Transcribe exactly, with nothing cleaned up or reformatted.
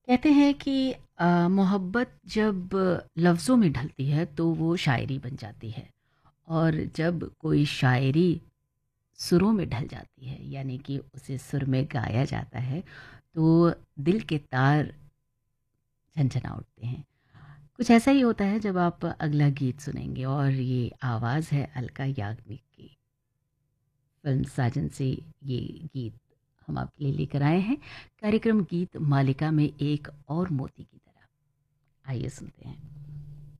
कहते हैं कि अ, मोहब्बत जब लफ्ज़ों में ढलती है तो वो शायरी बन जाती है। और जब कोई शायरी सुरों में ढल जाती है, यानी कि उसे सुर में गाया जाता है, तो दिल के तार झनझना उठते हैं। कुछ ऐसा ही होता है जब आप अगला गीत सुनेंगे, और ये आवाज़ है अलका याग्निक की। फिल्म साजन से ये गीत हम आपके लिए लेकर आए हैं, कार्यक्रम गीत मालिका में एक और मोती की तरह। आइए सुनते हैं।